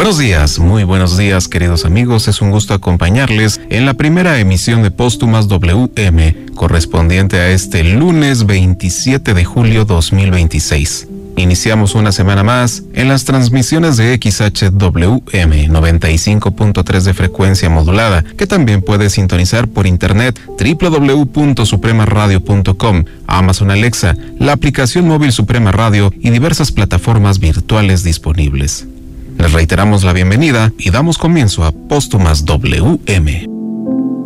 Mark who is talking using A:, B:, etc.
A: Buenos días, muy buenos días, queridos amigos. Es un gusto acompañarles en la primera emisión de Póstumas WM, correspondiente a este lunes 27 de julio 2026. Iniciamos una semana más en las transmisiones de XHWM 95.3 de frecuencia modulada, que también puedes sintonizar por internet www.supremaradio.com, Amazon Alexa, la aplicación móvil Suprema Radio y diversas plataformas virtuales disponibles. Les reiteramos la bienvenida y damos comienzo a Póstumas WM.